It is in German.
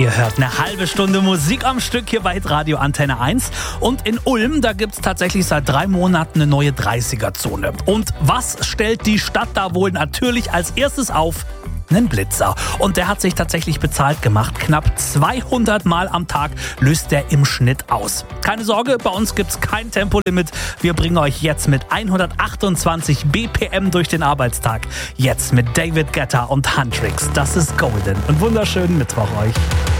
Ihr hört eine halbe Stunde Musik am Stück hier bei Hitradio Antenne 1. Und in Ulm, da gibt es tatsächlich seit 3 Monaten eine neue 30er-Zone. Und was stellt die Stadt da wohl natürlich als erstes auf? Einen Blitzer. Und der hat sich tatsächlich bezahlt gemacht. Knapp 200 Mal am Tag löst der im Schnitt aus. Keine Sorge, bei uns gibt's kein Tempolimit. Wir bringen euch jetzt mit 128 BPM durch den Arbeitstag. Jetzt mit David Guetta und Huntrix. Das ist Golden. Und wunderschönen Mittwoch euch.